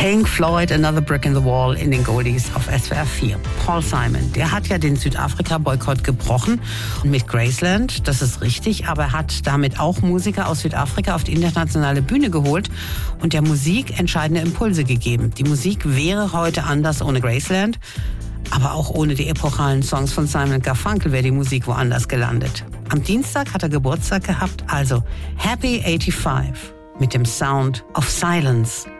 Pink Floyd, Another Brick in the Wall in den Goldies auf SWR 4. Paul Simon, der hat ja den Südafrika-Boykott gebrochen mit Graceland, das ist richtig, aber er hat damit auch Musiker aus Südafrika auf die internationale Bühne geholt und der Musik entscheidende Impulse gegeben. Die Musik wäre heute anders ohne Graceland, aber auch ohne die epochalen Songs von Simon & Garfunkel wäre die Musik woanders gelandet. Am Dienstag hat er Geburtstag gehabt, also Happy 85 mit dem Sound of Silence.